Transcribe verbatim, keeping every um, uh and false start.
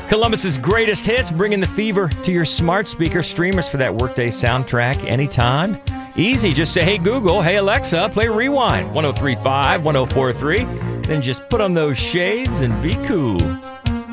Columbus's greatest hits, bringing the fever to your smart speaker streamers for that workday soundtrack anytime. Easy, just say, hey Google, hey Alexa, play Rewind, one oh three point five, one oh four point three. Then just put on those shades and be cool.